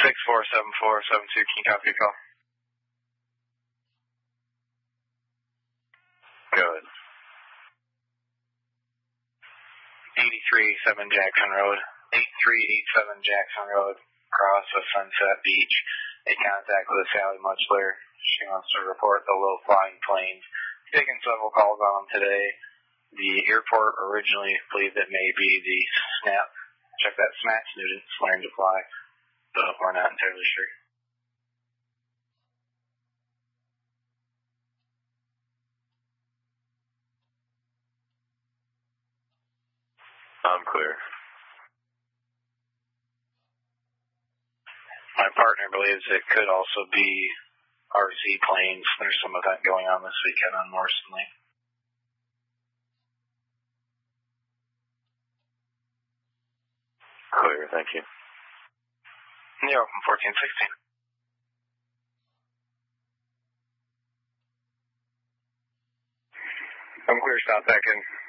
647472, can you copy the call? Go ahead. 837 Jackson Road. 8387 Jackson Road, across of Sunset Beach. A contact with Sally Muchler. She wants to report the low flying planes. Taking several calls on them today. The airport originally believed it may be the SNAP. Check that SNAP students learn to fly, but we're not entirely sure. I'm clear. My partner believes it could also be RC planes. There's some event going on this weekend on Morrison Lane. Clear, thank you. You're open 1416. I'm clear, stop back in.